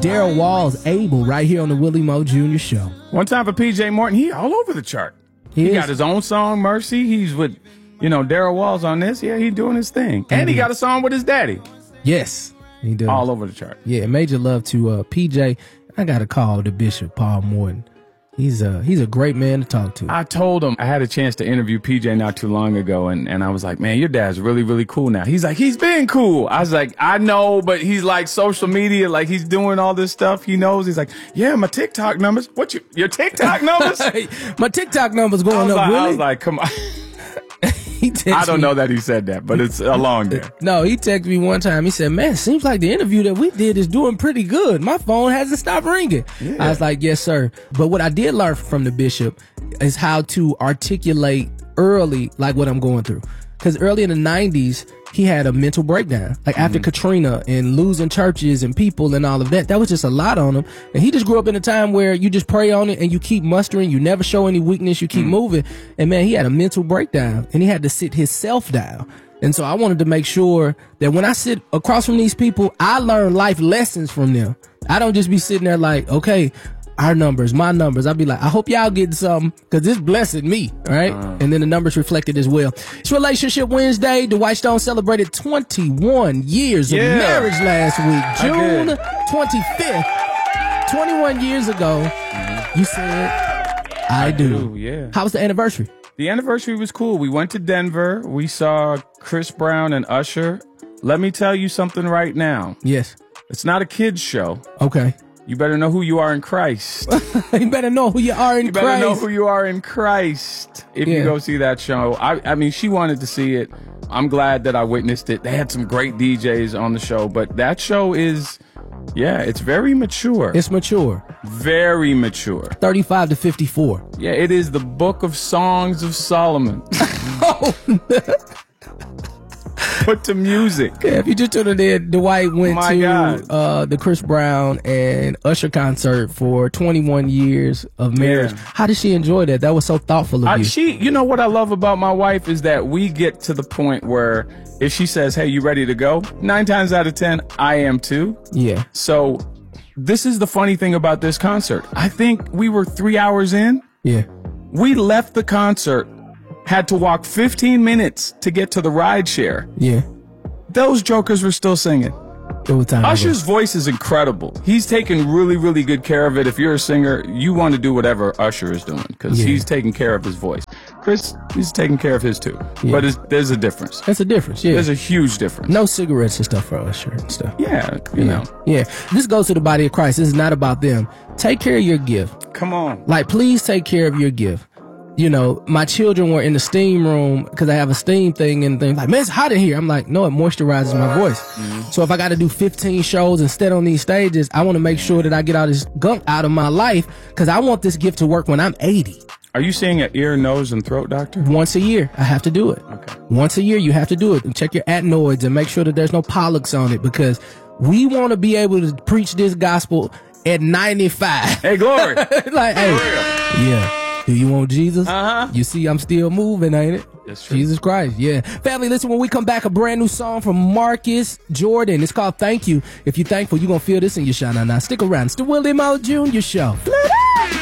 Daryl Walls, Abel, right here on the Willie Moe Jr. Show. One time for PJ Morton, he all over the chart. He got his own song, Mercy. He's with, Daryl Walls on this. Yeah, he's doing his thing. And he got a song with his daddy. Yes, he does. All over the chart. Yeah, major love to PJ. I got to call the Bishop, Paul Morton. He's a great man to talk to. I told him I had a chance to interview PJ not too long ago, and I was like, man, your dad's really, really cool now. He's like, he's been cool. I was like, I know, but he's like social media, like he's doing all this stuff. He knows. He's like, yeah, my TikTok numbers. What your TikTok numbers? My TikTok numbers going up. Really? I was like, come on. I don't know that he said that, but it's along there. No, he texted me one time. He said, man, seems like the interview that we did is doing pretty good. My phone hasn't stopped ringing. Yeah. I was like, yes, sir. But what I did learn from the Bishop is how to articulate early, like what I'm going through. Because early in the 90s, he had a mental breakdown. Like after Katrina and losing churches and people and all of that, that was just a lot on him. And he just grew up in a time where you just pray on it and you keep mustering. You never show any weakness. You keep moving. And man, he had a mental breakdown and he had to sit himself down. And so I wanted to make sure that when I sit across from these people, I learn life lessons from them. I don't just be sitting there like, okay, our numbers, my numbers. I'll be like, I hope y'all getting something because this blessed me, right? And then the numbers reflected as well. It's Relationship Wednesday. Dwight Stone celebrated 21 years of marriage last week. June 25th, 21 years ago, you said, I do. Yeah. How was the anniversary? The anniversary was cool. We went to Denver. We saw Chris Brown and Usher. Let me tell you something right now. Yes. It's not a kid's show. Okay. You better know who you are in Christ. You better know who you are in Christ. You better know who you are in Christ if you go see that show. I mean, she wanted to see it. I'm glad that I witnessed it. They had some great DJs on the show, but that show is, it's very mature. It's mature. Very mature. 35 to 54. Yeah, it is the Book of Songs of Solomon. Put to music. Yeah, if you just tuned in, Dwight went to the Chris Brown and Usher concert for 21 years of marriage. Yeah. How did she enjoy that? That was so thoughtful of you. You know what I love about my wife is that we get to the point where if she says, hey, you ready to go? 9 times out of 10, I am too. Yeah. So this is the funny thing about this concert. I think we were 3 hours in. Yeah. We left the concert, had to walk 15 minutes to get to the ride share. Yeah. Those jokers were still singing. Usher's voice is incredible. He's taking really, really good care of it. If you're a singer, you want to do whatever Usher is doing because he's taking care of his voice. Chris, he's taking care of his too. Yeah. But there's a difference. That's a difference, yeah. There's a huge difference. No cigarettes and stuff for Usher and stuff. Yeah, you know. Yeah. This goes to the body of Christ. This is not about them. Take care of your gift. Come on. Like, please take care of your gift. You know, my children were in the steam room because I have a steam thing and things like, man, it's hot in here. I'm like, no, it moisturizes my voice. So if I got to do 15 shows instead on these stages, I want to make sure that I get all this gunk out of my life because I want this gift to work when I'm 80. Are you seeing an ear, nose, and throat doctor? Once a year, I have to do it. Okay. Once a year, you have to do it. And check your adenoids and make sure that there's no polyps on it because we want to be able to preach this gospel at 95. Hey, glory. Like, hey, yeah. Do you want Jesus? You see I'm still moving, ain't it? That's true. Jesus Christ, yeah. Family, listen, when we come back, a brand new song from Marcus Jordan. It's called Thank You. If you're thankful, you're going to feel this in your shine. Now, stick around. It's the Willie Moe Jr. Show.